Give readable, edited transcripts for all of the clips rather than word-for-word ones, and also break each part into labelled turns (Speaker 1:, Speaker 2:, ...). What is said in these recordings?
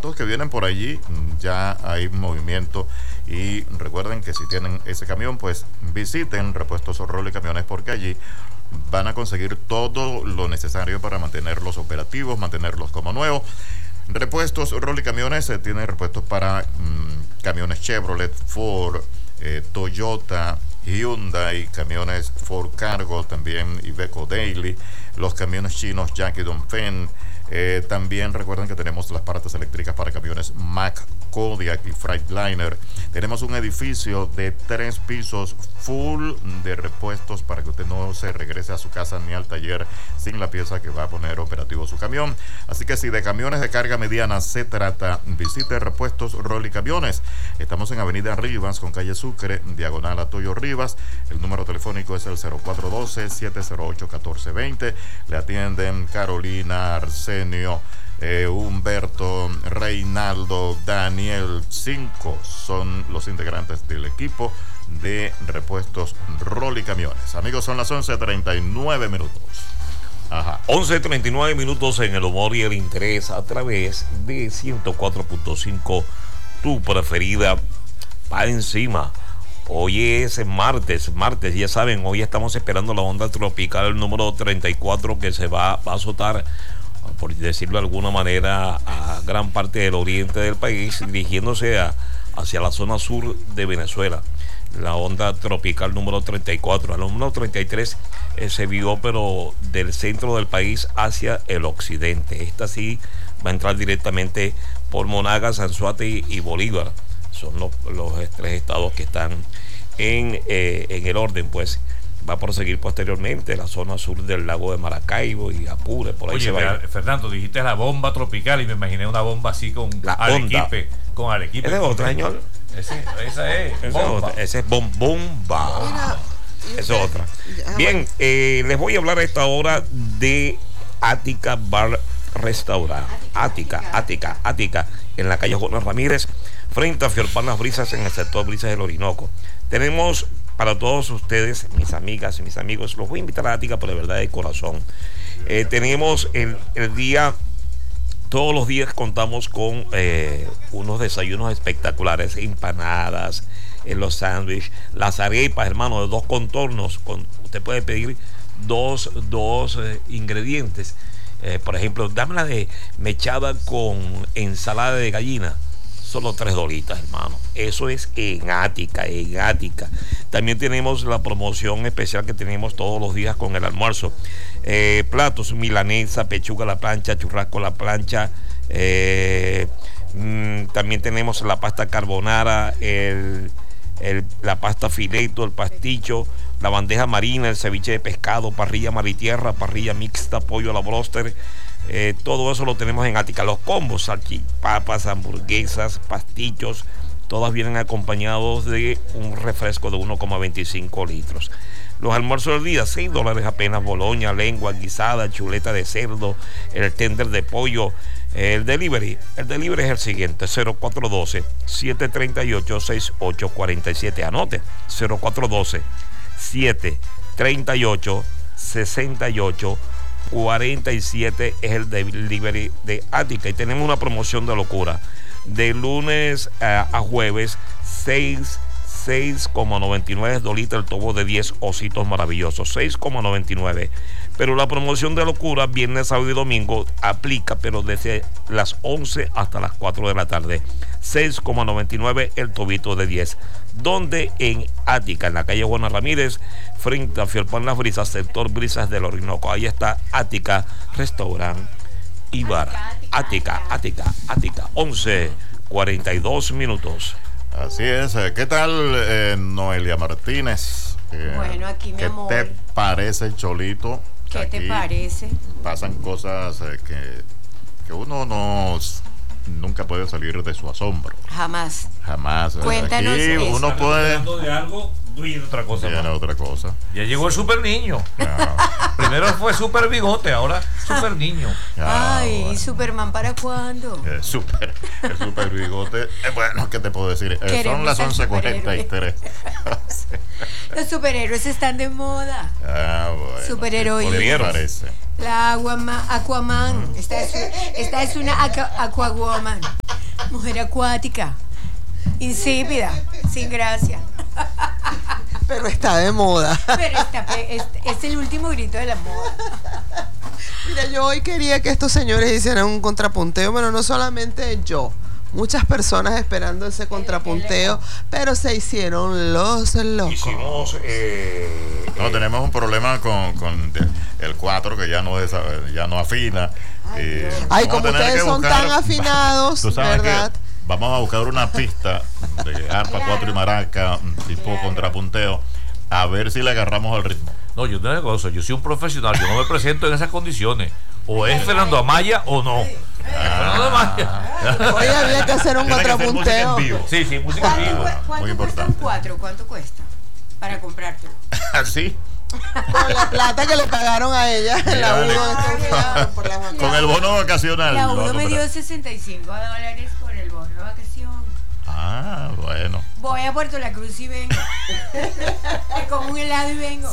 Speaker 1: datos que vienen por allí, ya hay movimiento. Y recuerden que si tienen ese camión, pues visiten Repuestos Rolly Camiones, porque allí van a conseguir todo lo necesario para mantenerlos operativos, mantenerlos como nuevos. Repuestos Rolly Camiones tiene repuestos para camiones Chevrolet, Ford, Toyota, Hyundai, camiones Ford Cargo, también Iveco Daily, los camiones chinos Jackie Dongfeng. También recuerden que tenemos las partes eléctricas para camiones Mack, Kodiak y Freightliner. Tenemos un edificio de 3 pisos full de repuestos para que usted no se regrese a su casa ni al taller sin la pieza que va a poner operativo su camión. Así que si de camiones de carga mediana se trata, visite Repuestos Rolly Camiones. Estamos en Avenida Rivas con calle Sucre, diagonal a Toyo Rivas. El número telefónico es el 0412-708-1420. Le atienden Carolina, Arsenio, Humberto, Reinaldo, Daniel. 5 son los integrantes del equipo de Repuestos Rolly Camiones. Amigos, son las 11:39 minutos. Ajá.
Speaker 2: 11:39 minutos en el humor y el interés a través de 104.5, tu preferida va encima. Hoy es martes, ya saben, hoy estamos esperando la onda tropical número 34 que se va a azotar, por decirlo de alguna manera, a gran parte del oriente del país, dirigiéndose hacia la zona sur de Venezuela. La onda tropical número 34. La número 33 se vio, pero del centro del país hacia el occidente. Esta sí va a entrar directamente por Monagas, Anzoátegui y Bolívar. Son los 3 estados que están en el orden, pues. Va a proseguir posteriormente la zona sur del lago de Maracaibo y Apure, por ahí.
Speaker 3: Oye,
Speaker 2: se va.
Speaker 3: Fernando, dijiste la bomba tropical y me imaginé una bomba así con Arequipe. Con Arequipe.
Speaker 2: ¿Esa es otra, señor?
Speaker 3: Esa es bomba.
Speaker 2: Esa es bomba. Esa es otra. Bien, les voy a hablar a esta hora de Ática Bar Restaurant. Ática, en la calle Juan Ramírez, frente a Fiorpan Las Brisas, en el sector Brisas del Orinoco. Tenemos para todos ustedes, mis amigas y mis amigos, los voy a invitar a Ática, pero de verdad de corazón. Tenemos el día, todos los días contamos con unos desayunos espectaculares, empanadas, los sándwiches, las arepas, hermano, de 2 contornos. Usted puede pedir dos ingredientes. Por ejemplo, dame la de mechada con ensalada de gallina. Solo $3, hermano. Eso es en Ática. También tenemos la promoción especial que tenemos todos los días con el almuerzo. Platos, milanesa, pechuga a la plancha, churrasco a la plancha. También tenemos la pasta carbonara, la pasta fileto, el pasticho, la bandeja marina, el ceviche de pescado, parrilla mar y tierra, parrilla mixta, pollo a la bróster. Todo eso lo tenemos en Ática. Los combos, salchipapas, hamburguesas, pastichos, todas vienen acompañados de un refresco de 1,25 litros. Los almuerzos del día, $6 apenas, boloña, lengua guisada, chuleta de cerdo, el tender de pollo. El delivery es el siguiente: 0412-738-6847. Anote, 0412-738-6847 es el delivery de Ática. Y tenemos una promoción de locura. De lunes a jueves, 6,99 el tobo de 10 ositos maravillosos, 6,99. Pero la promoción de locura, viernes, sábado y domingo, aplica, pero desde las 11 hasta las 4 de la tarde. 6,99 el tobito de 10. Donde en Ática, en la calle Juana Ramírez, frente a Fiorpan Las Brisas, sector Brisas del Orinoco. Ahí está Ática Restaurant y Bar. Ática. 11:42 minutos.
Speaker 1: Así es. ¿Qué tal, Noelia Martínez?
Speaker 4: Bueno, aquí mi amor.
Speaker 1: ¿Qué te parece, Cholito?
Speaker 4: ¿Qué te parece?
Speaker 1: Pasan cosas que uno nunca puede salir de su asombro.
Speaker 4: Jamás. Cuéntanos
Speaker 1: aquí
Speaker 4: eso.
Speaker 1: Uno puede...
Speaker 3: de algo, viene otra cosa.
Speaker 1: Ya
Speaker 3: llegó el super niño. Primero fue super bigote, ahora super niño.
Speaker 4: Ay, bueno. ¿Superman para cuándo?
Speaker 1: El super bigote. Bueno, ¿qué te puedo decir? Son las 11:43.
Speaker 4: Los superhéroes están de moda.
Speaker 1: Bueno.
Speaker 4: Superheroínas.
Speaker 1: Parece.
Speaker 4: La Aquaman. Esta es una Aquawoman. Mujer acuática, insípida, sin gracia.
Speaker 5: Pero está de moda.
Speaker 4: Pero es el último grito de la moda.
Speaker 5: Mira, yo hoy quería que estos señores hicieran un contrapunteo, pero no solamente yo. Muchas personas esperando ese contrapunteo, pero se hicieron los locos.
Speaker 2: Hicimos.
Speaker 1: No, tenemos un problema con el 4 que ya no afina.
Speaker 5: Ay, como ustedes son tan afinados, ¿verdad?
Speaker 1: Vamos a buscar una pista de arpa, 4 y maraca, tipo contrapunteo, a ver si le agarramos el ritmo.
Speaker 3: No, yo tengo una cosa, yo soy un profesional, yo no me presento en esas condiciones. O es Fernando Amaya o no. Fernando Amaya.
Speaker 5: Hoy había que hacer un contrapunteo.
Speaker 3: Sí, música en vivo.
Speaker 4: ¿Cuánto cuesta un 4? ¿Cuánto cuesta para comprártelo?
Speaker 1: ¿Así?
Speaker 5: Con la plata que le pagaron a ella en la UDO por las
Speaker 1: con el bono vacacional.
Speaker 4: La UDO me dio $65 por el bono de vacación.
Speaker 1: Ah, bueno.
Speaker 4: Voy a Puerto La Cruz y vengo. Me como un helado y vengo.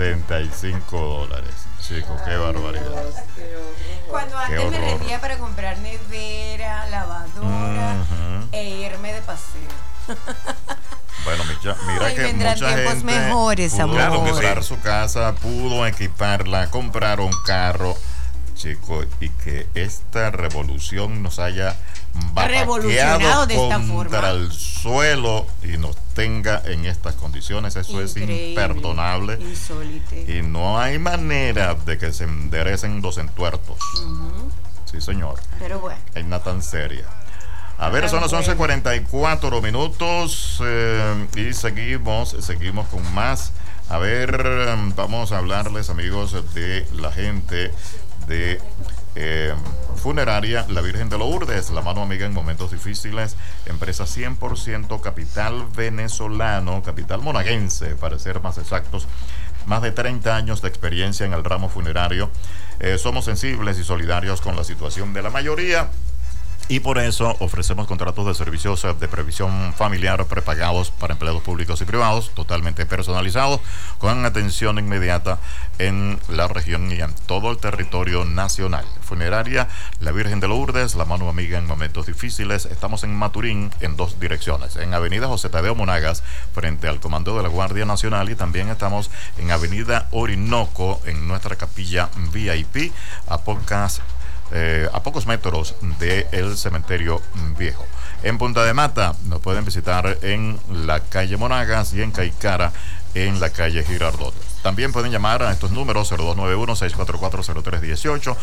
Speaker 1: $65. Chicos, qué barbaridad.
Speaker 4: Cuando antes me rendía para comprar nevera, lavadora e irme de paseo.
Speaker 1: Bueno, mira que mucha gente
Speaker 4: mejores,
Speaker 1: pudo comprar su casa, pudo equiparla, comprar un carro, chicos, y que esta revolución nos haya
Speaker 4: revolucionado de esta forma
Speaker 1: contra el suelo y nos tenga en estas condiciones. Eso increíble, es imperdonable,
Speaker 4: insólito.
Speaker 1: Y no hay manera de que se enderecen los entuertos. Sí, señor.
Speaker 4: Pero bueno,
Speaker 1: hay una tan seria. A ver, son las 11:44 minutos y seguimos con más. A ver, vamos a hablarles, amigos, de la gente de Funeraria La Virgen de Lourdes, la mano amiga en momentos difíciles, empresa 100% capital venezolano, capital monaguense, para ser más exactos. Más de 30 años de experiencia en el ramo funerario. Somos sensibles y solidarios con la situación de la mayoría. Y por eso ofrecemos contratos de servicios de previsión familiar prepagados para empleados públicos y privados, totalmente personalizados, con atención inmediata en la región y en todo el territorio nacional. Funeraria La Virgen de Lourdes, la mano amiga en momentos difíciles. Estamos en Maturín en 2 direcciones, en Avenida José Tadeo Monagas, frente al Comando de la Guardia Nacional, y también estamos en Avenida Orinoco, en nuestra capilla VIP, a pocos metros del cementerio viejo. En Punta de Mata nos pueden visitar en la calle Monagas y en Caicara en la calle Girardot. También pueden llamar a estos números 0291-644-0318,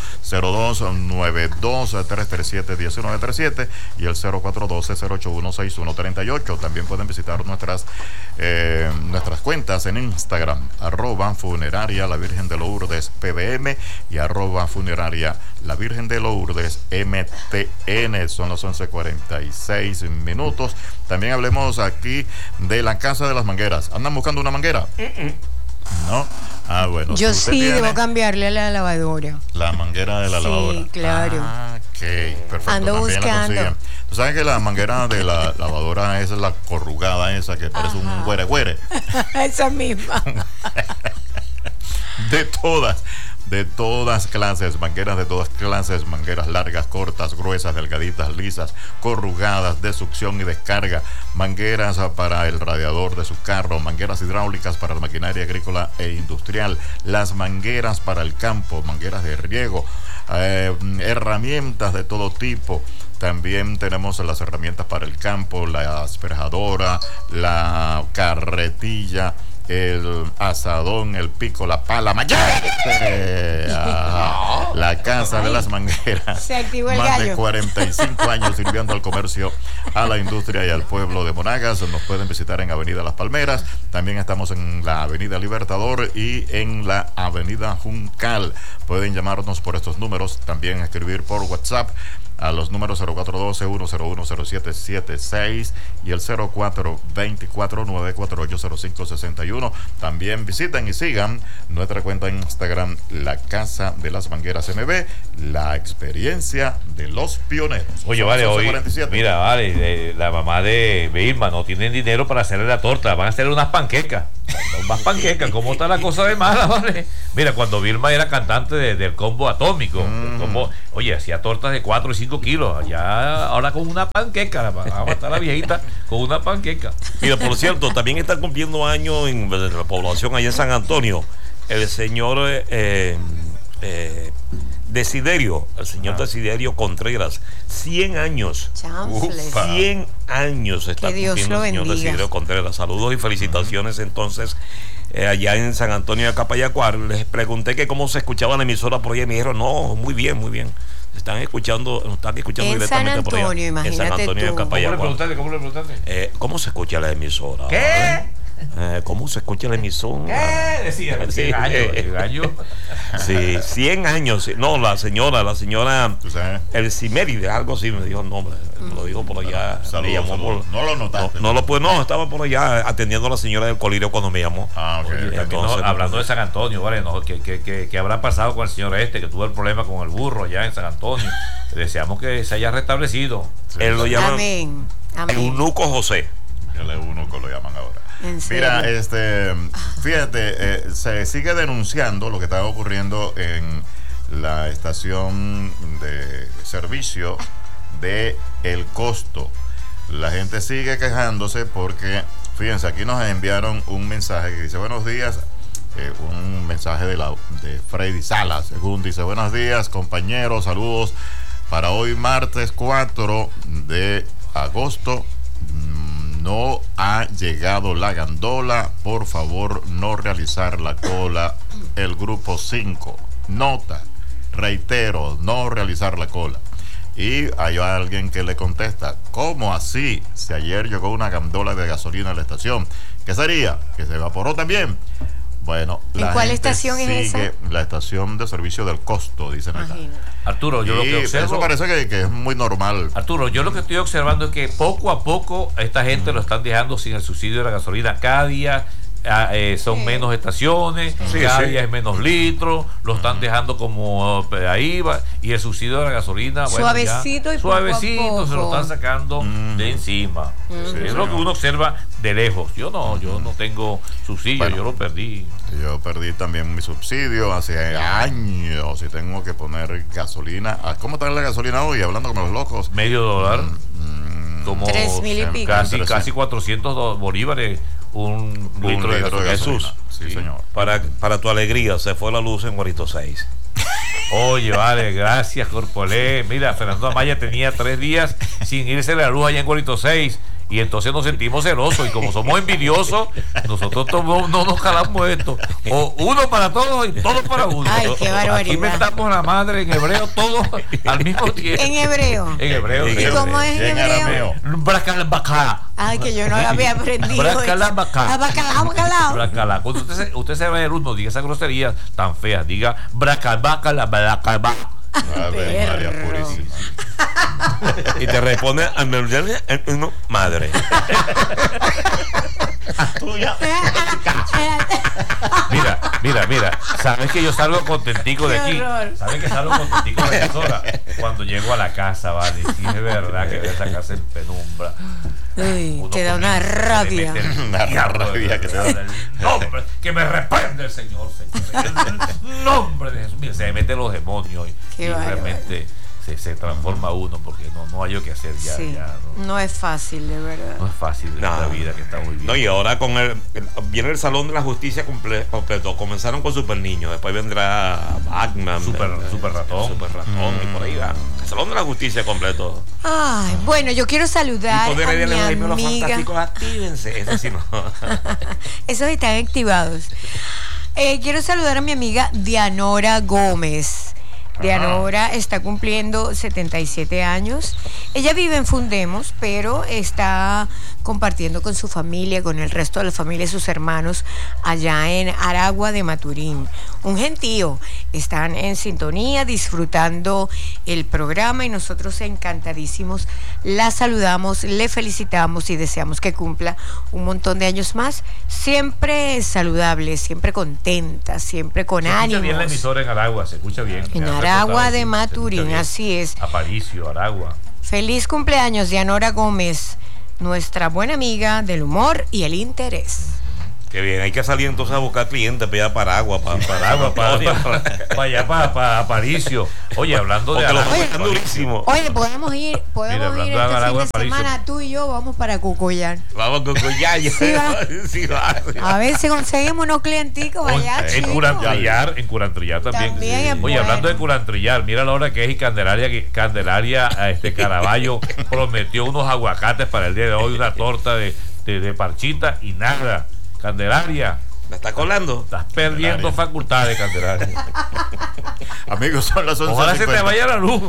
Speaker 1: 0292-337-1937 y el 0412-081-6138. También pueden visitar nuestras cuentas en Instagram, @funeraria La Virgen de Lourdes PBM y @funeraria La Virgen de Lourdes MTN. Son los 11:46 minutos. También hablemos aquí de la Casa de las Mangueras. ¿Andan buscando una manguera? ¿No? Ah, bueno.
Speaker 4: Yo sí debo cambiarle a la lavadora.
Speaker 1: La manguera de la lavadora.
Speaker 4: Sí, claro.
Speaker 1: Ah, ok, perfecto.
Speaker 4: Ando
Speaker 1: también
Speaker 4: buscando.
Speaker 1: Tú sabes que la manguera de la lavadora es la corrugada esa que parece un güere.
Speaker 4: Esa misma.
Speaker 1: De todas clases, mangueras de todas clases, mangueras largas, cortas, gruesas, delgaditas, lisas, corrugadas, de succión y descarga, mangueras para el radiador de su carro, mangueras hidráulicas para la maquinaria agrícola e industrial, las mangueras para el campo, mangueras de riego, herramientas de todo tipo. También tenemos las herramientas para el campo, la asperjadora, la carretilla, el asadón, el pico, la pala, ¡machete! La Casa de las Mangueras.
Speaker 4: Se activó el
Speaker 1: Más
Speaker 4: gallo.
Speaker 1: de 45 años sirviendo al comercio, a la industria y al pueblo de Monagas. Nos pueden visitar en Avenida Las Palmeras. También estamos en la Avenida Libertador y en la Avenida Juncal. Pueden llamarnos por estos números, también escribir por WhatsApp a los números 0412-101-0776 y el 0424-948-0561. También visiten y sigan nuestra cuenta en Instagram, La Casa de las Mangueras MB, la experiencia de los pioneros.
Speaker 3: Oye, vale, hoy, mira, vale, la mamá de Irma no tienen dinero para hacerle la torta, van a hacer unas panquecas. Más panquecas, ¿cómo está la cosa de mala, vale? Mira, cuando Vilma era cantante del combo atómico, el combo, oye, hacía tortas de 4 y 5 kilos. Ya, ahora con una panqueca, va a matar a la viejita con una panqueca.
Speaker 2: Mira, por cierto, también está cumpliendo años en la población allá en San Antonio el señor Desiderio, el señor Desiderio Contreras, 100 años.
Speaker 4: Chanfles.
Speaker 2: 100 años está
Speaker 4: Que Dios
Speaker 2: cumpliendo
Speaker 4: lo
Speaker 2: el señor
Speaker 4: bendiga.
Speaker 2: Desiderio Contreras. Saludos y felicitaciones entonces allá en San Antonio de Capayacuar. Les pregunté que cómo se escuchaba la emisora por allá y me dijeron, no, muy bien, muy bien. Están escuchando
Speaker 4: En
Speaker 2: directamente
Speaker 4: San
Speaker 2: por allá.
Speaker 4: Antonio,
Speaker 2: En San
Speaker 4: imagínate
Speaker 2: Antonio de
Speaker 4: tú.
Speaker 2: Capayacuar.
Speaker 3: ¿Cómo le preguntaste?
Speaker 2: ¿Cómo se escucha la emisora?
Speaker 3: ¿Qué?
Speaker 2: ¿Cómo se escucha la emisora?
Speaker 3: ¿Qué? Decía, 100 años, 100 años.
Speaker 2: Sí, 100 años. No, la señora,
Speaker 1: ¿Tú sabes?
Speaker 2: el Ciméride, algo así, me dijo el nombre. Me lo dijo por allá.
Speaker 1: Saludos,
Speaker 2: me llamó
Speaker 1: saludos. No lo notaste.
Speaker 2: No, estaba por allá atendiendo a la señora del Colirio cuando me llamó.
Speaker 1: Ah, ok.
Speaker 3: Oye, también,
Speaker 2: Entonces,
Speaker 3: hablando de San Antonio, ¿vale? No, ¿qué habrá pasado con el señor que tuvo el problema con el burro allá en San Antonio? Deseamos que se haya restablecido.
Speaker 2: Él lo llama
Speaker 4: Amén. Amén.
Speaker 2: Eunuco José.
Speaker 1: El eunuco lo llaman ahora.
Speaker 4: ¿En serio?
Speaker 1: Mira, fíjate, se sigue denunciando lo que está ocurriendo en la estación de servicio de El Costo. La gente sigue quejándose porque, fíjense, aquí nos enviaron un mensaje que dice, buenos días, un mensaje de Freddy Salas, según dice, buenos días compañeros, saludos para hoy martes 4 de agosto. No ha llegado la gandola, por favor no realizar la cola. El grupo 5, nota, reitero, no realizar la cola. Y hay alguien que le contesta, ¿cómo así? Si ayer llegó una gandola de gasolina a la estación, ¿qué sería? ¿Que se evaporó también? Bueno,
Speaker 4: ¿En cuál estación es esa?
Speaker 1: La estación de servicio del Costo, dicen acá.
Speaker 3: Arturo, yo lo que observo.
Speaker 1: Eso parece que es muy normal.
Speaker 3: Arturo, yo lo que estoy observando es que poco a poco esta gente lo están dejando sin el subsidio de la gasolina. Cada día son menos estaciones, cada día es menos litros, lo están dejando como ahí va, y el subsidio de la gasolina, bueno,
Speaker 4: suavecito
Speaker 3: ya,
Speaker 4: y
Speaker 3: suavecito
Speaker 4: poco a poco
Speaker 3: se lo están sacando de encima. Es lo que uno observa de lejos. Yo no tengo subsidio,
Speaker 1: Bueno,
Speaker 3: yo lo perdí.
Speaker 1: Yo perdí también mi subsidio hace años y tengo que poner gasolina. ¿Cómo está la gasolina hoy? Hablando como los locos.
Speaker 3: $medio. Como
Speaker 4: 3,000 y pico.
Speaker 3: casi 400 bolívares un litro de gasolina.
Speaker 2: Jesús.
Speaker 1: Sí, señor.
Speaker 2: Para tu alegría, se fue la luz en Guarito 6.
Speaker 3: Oye, vale, gracias, Corpolé. Mira, Fernando Amaya tenía 3 días sin irse la luz allá en Guarito 6. Y entonces nos sentimos celosos. Y como somos envidiosos, nosotros no nos calamos esto. O uno para todos y todos para uno.
Speaker 4: Ay, qué barbaridad.
Speaker 3: Aquí mentamos la madre en hebreo, todos al mismo tiempo.
Speaker 4: En hebreo.
Speaker 3: En hebreo.
Speaker 4: ¿Y cómo es en hebreo?
Speaker 3: Bracalabacá.
Speaker 4: Ay, que yo no lo había aprendido.
Speaker 3: Bracalabacá.
Speaker 4: Bacalao.
Speaker 3: Bracalá. Cuando usted se ve de luz, no diga esas groserías tan feas. Diga bracalabacala, bracalabá.
Speaker 1: Ave María Purísima.
Speaker 2: Y te responde madre.
Speaker 3: Mira, sabes que yo salgo contentico de aquí. Sabes que salgo contentico de aquí sola cuando llego a la casa, vale. Sí, es verdad que voy a sacarse en penumbra.
Speaker 4: Uy, te da una rabia.
Speaker 1: Una rabia que te da.
Speaker 3: Nombre, que me reprende el Señor, en el nombre de Jesús. Mira, se me meten los demonios y realmente se transforma uno porque no hay yo que hacer ya.
Speaker 4: Sí, no es fácil, de verdad.
Speaker 3: No es fácil la vida que está muy bien.
Speaker 2: No, y ahora viene el Salón de la Justicia completo. Comenzaron con Super Niño, después vendrá Batman,
Speaker 3: Super Ratón.
Speaker 2: Y por ahí va. El Salón de la Justicia completo.
Speaker 4: Ay, bueno, yo quiero saludar a mi
Speaker 2: Los
Speaker 4: amiga.
Speaker 2: Fantásticos, actívense. Eso sí no.
Speaker 4: Esos están activados. Quiero saludar a mi amiga Dianora Gómez. Dianora está cumpliendo 77 años. Ella vive en Fundemos, pero está compartiendo con su familia, con el resto de la familia y sus hermanos allá en Aragua de Maturín. Un gentío. Están en sintonía, disfrutando el programa y nosotros encantadísimos la saludamos, le felicitamos y deseamos que cumpla un montón de años más. Siempre saludable, siempre contenta, siempre con ánimos.
Speaker 3: Se escucha bien la emisora en Aragua, se escucha bien.
Speaker 4: En Aragua de Maturín, así es.
Speaker 3: Aparicio, Aragua.
Speaker 4: Feliz cumpleaños, Dianora Gómez, nuestra buena amiga del humor y el interés.
Speaker 2: Qué bien, hay que salir entonces a buscar clientes para allá para agua,
Speaker 3: para allá para Aparicio. Oye, hablando de
Speaker 2: Aragua, están durísimo.
Speaker 4: Oye, podemos ir este fin de semana, tú y yo vamos para Cocoyán.
Speaker 2: Vamos a Cocoyán.
Speaker 4: Sí, a ver si conseguimos unos clienticos allá.
Speaker 3: En Curantrillar también. Oye, hablando de Curantrillar, mira la hora que es y Candelaria Caraballo prometió unos aguacates para el día de hoy, una torta de parchita y nada. Candelaria,
Speaker 2: ¿la está colando?
Speaker 3: Estás perdiendo facultades, Candelaria.
Speaker 1: Amigos, son las 11:50.
Speaker 3: Ojalá se te vaya la luz.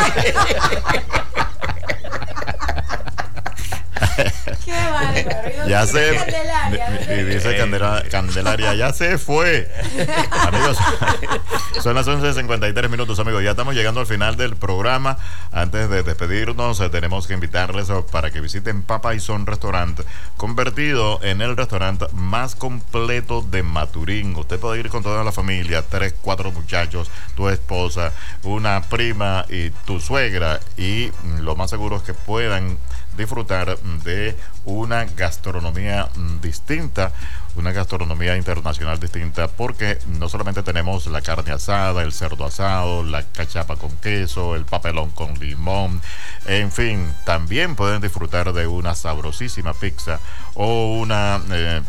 Speaker 4: Qué bárbaro.
Speaker 1: Ya se y dice Candelaria, ya se fue. Amigos, son las 11:53 minutos, amigos. Ya estamos llegando al final del programa. Antes de despedirnos, tenemos que invitarles para que visiten Papa y Son Restaurant, convertido en el restaurante más completo de Maturín. Usted puede ir con toda la familia, 3, 4 muchachos, tu esposa, una prima y tu suegra, y lo más seguro es que puedan disfrutar de una gastronomía distinta, una gastronomía internacional distinta, porque no solamente tenemos la carne asada, el cerdo asado, la cachapa con queso, el papelón con limón, en fin, también pueden disfrutar de una sabrosísima pizza o una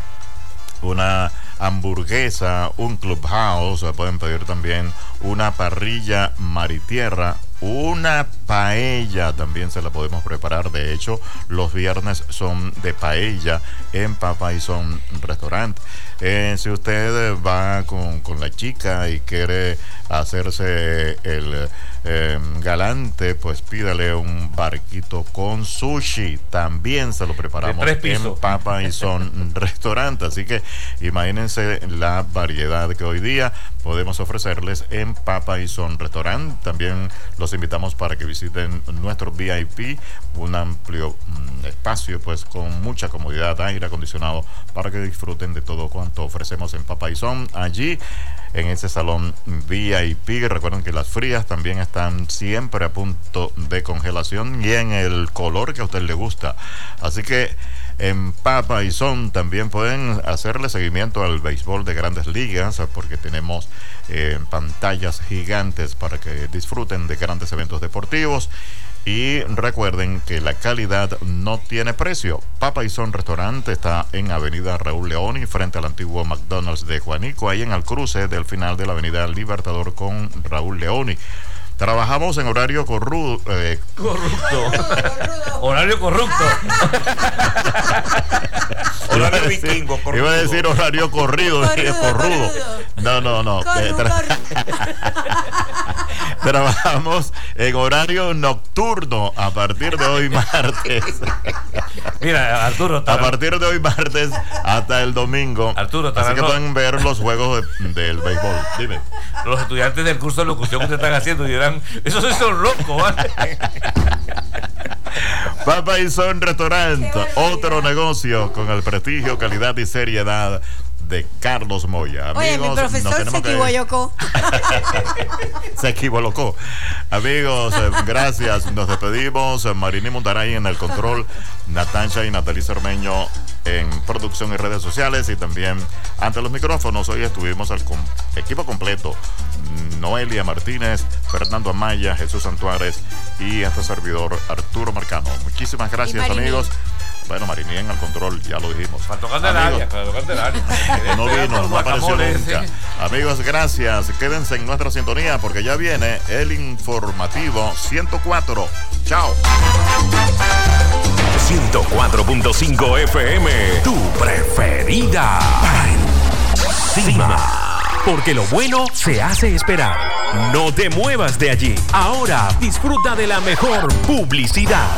Speaker 1: hamburguesa, un clubhouse. Pueden pedir también una parrilla maritierra, una paella también se la podemos preparar. De hecho, los viernes son de paella en Papa y Son Restaurant. Si usted va con la chica y quiere hacerse el galante, pues pídale un barquito con sushi. También se lo preparamos en Papa y Son Restaurant. Así que imagínense la variedad que hoy día podemos ofrecerles en Papa y Son Restaurant. También los invitamos para que visiten nuestro VIP, un amplio espacio pues con mucha comodidad, aire acondicionado, para que disfruten de todo cuanto ofrecemos en Papa y Son. Allí en ese salón VIP, recuerden que las frías también están siempre a punto de congelación y en el color que a usted le gusta. Así que en Papa y Son también pueden hacerle seguimiento al béisbol de Grandes Ligas, porque tenemos pantallas gigantes para que disfruten de grandes eventos deportivos. Y recuerden que la calidad no tiene precio. Papa y Son Restaurante está en Avenida Raúl Leoni, frente al antiguo McDonald's de Juanico, ahí en el cruce del final de la Avenida Libertador con Raúl Leoni. Trabajamos en horario corrupto.
Speaker 3: Horario corrupto.
Speaker 2: Horario vikingo, corrupto.
Speaker 1: Iba a decir horario corrido. Corrudo. No. Trabajamos en horario nocturno a partir de hoy martes.
Speaker 3: Mira, Arturo,
Speaker 1: a partir de hoy martes hasta el domingo.
Speaker 3: Arturo,
Speaker 1: así que pueden ver los juegos del béisbol. Dime.
Speaker 3: Los estudiantes del curso de locución que ustedes están haciendo dirán, esos son locos, ¿vale?
Speaker 1: Papa y Son Restaurant, otro negocio con el prestigio, calidad y seriedad de Carlos Moya. Amigos,
Speaker 4: oye, mi profesor se equivocó.
Speaker 1: Se equivocó. Amigos, gracias. Nos despedimos. Marini Montaray en el control, Natasha y Natalie Cermeño en producción y redes sociales, y también ante los micrófonos. Hoy estuvimos al equipo completo: Noelia Martínez, Fernando Amaya, Jesús Santuárez y este servidor Arturo Marcano. Muchísimas gracias, amigos. Bueno, Marini en el control, ya lo dijimos.
Speaker 3: Faltó Candelaria.
Speaker 1: No vino, no apareció nunca. Amigos, gracias. Quédense en nuestra sintonía porque ya viene el informativo 104. Chao.
Speaker 6: 104.5 FM, tu preferida. Encima. Porque lo bueno se hace esperar. No te muevas de allí. Ahora disfruta de la mejor publicidad.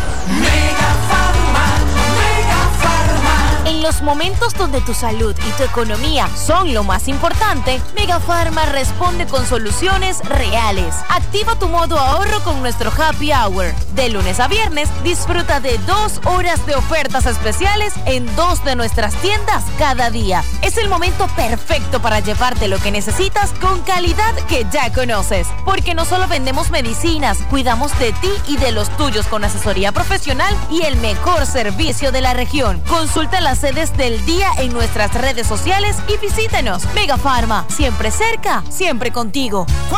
Speaker 7: En los momentos donde tu salud y tu economía son lo más importante, Megafarma responde con soluciones reales. Activa tu modo ahorro con nuestro Happy Hour. De lunes a viernes, disfruta de 2 horas de ofertas especiales en 2 de nuestras tiendas cada día. Es el momento perfecto para llevarte lo que necesitas con calidad que ya conoces. Porque no solo vendemos medicinas, cuidamos de ti y de los tuyos con asesoría profesional y el mejor servicio de la región. Consulta la sede actividades del día en nuestras redes sociales y visítenos. Mega Pharma, siempre cerca, siempre contigo.